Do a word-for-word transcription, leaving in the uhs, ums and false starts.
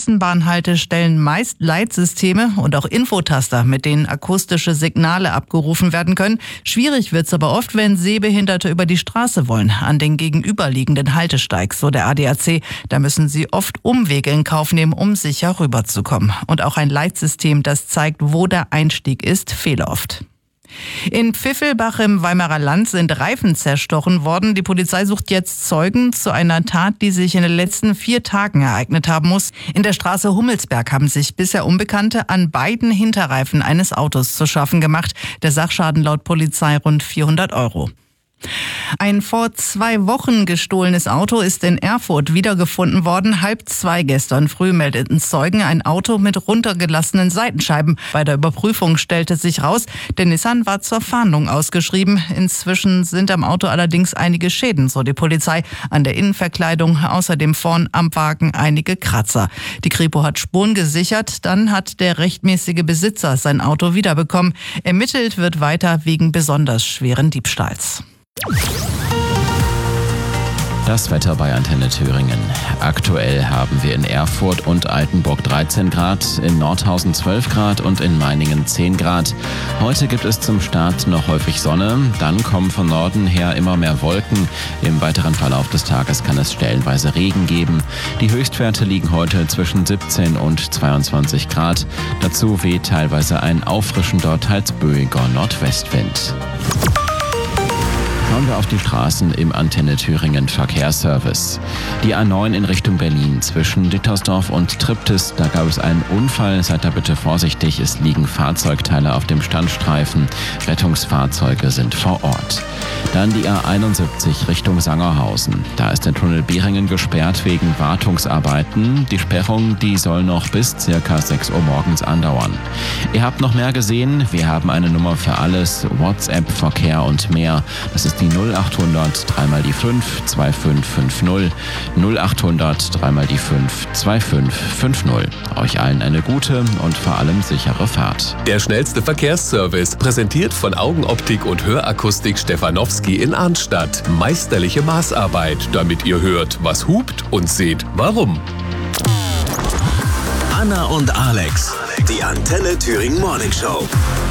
Straßenbahnhaltestellen meist Leitsysteme und auch Infotaster, mit denen akustische Signale abgerufen werden können. Schwierig wird's aber oft, wenn Sehbehinderte über die Straße wollen, an den gegenüberliegenden Haltesteigs, so der A D A C. Da müssen sie oft Umwege in Kauf nehmen, um sicher rüberzukommen. Und auch ein Leitsystem, das zeigt, wo der Einstieg ist, fehlt oft. In Pfiffelbach im Weimarer Land sind Reifen zerstochen worden. Die Polizei sucht jetzt Zeugen zu einer Tat, die sich in den letzten vier Tagen ereignet haben muss. In der Straße Hummelsberg haben sich bisher Unbekannte an beiden Hinterreifen eines Autos zu schaffen gemacht. Der Sachschaden laut Polizei rund vierhundert Euro. Ein vor zwei Wochen gestohlenes Auto ist in Erfurt wiedergefunden worden. Halb zwei gestern früh meldeten Zeugen ein Auto mit runtergelassenen Seitenscheiben. Bei der Überprüfung stellte sich raus, der Nissan war zur Fahndung ausgeschrieben. Inzwischen sind am Auto allerdings einige Schäden, so die Polizei. An der Innenverkleidung, außerdem vorn am Wagen einige Kratzer. Die Kripo hat Spuren gesichert, dann hat der rechtmäßige Besitzer sein Auto wiederbekommen. Ermittelt wird weiter wegen besonders schweren Diebstahls. Das Wetter bei Antenne Thüringen. Aktuell haben wir in Erfurt und Altenburg dreizehn Grad, in Nordhausen zwölf Grad und in Meiningen zehn Grad. Heute gibt es zum Start noch häufig Sonne, dann kommen von Norden her immer mehr Wolken. Im weiteren Verlauf des Tages kann es stellenweise Regen geben. Die Höchstwerte liegen heute zwischen siebzehn und zweiundzwanzig Grad. Dazu weht teilweise ein auffrischender, teils böiger Nordwestwind. Schauen wir auf die Straßen im Antenne Thüringen Verkehrsservice. Die A neun in Richtung Berlin zwischen Dittersdorf und Triptis, da gab es einen Unfall. Seid da bitte vorsichtig, es liegen Fahrzeugteile auf dem Standstreifen. Rettungsfahrzeuge sind vor Ort. Dann die A einundsiebzig Richtung Sangerhausen. Da ist der Tunnel Beringen gesperrt wegen Wartungsarbeiten. Die Sperrung, die soll noch bis circa sechs Uhr morgens andauern. Ihr habt noch mehr gesehen. Wir haben eine Nummer für alles. WhatsApp, Verkehr und mehr. Das ist die null achthundert drei mal die fünf zwei fünf fünf null. null achthundert drei mal die fünf zwei fünf fünf null. Euch allen eine gute und vor allem sichere Fahrt. Der schnellste Verkehrsservice, präsentiert von Augenoptik und Hörakustik Stefanowski in Arnstadt. Meisterliche Maßarbeit, damit ihr hört, was hupt und seht, warum. Anna und Alex, die Antenne Thüringen Morning Show.